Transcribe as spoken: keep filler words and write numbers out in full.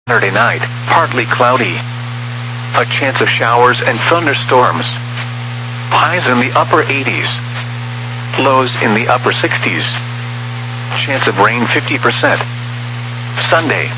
Saturday night, partly cloudy. A chance of showers and thunderstorms. Highs in the upper eighties. Lows in the upper sixties. Chance of rain fifty percent. Sunday,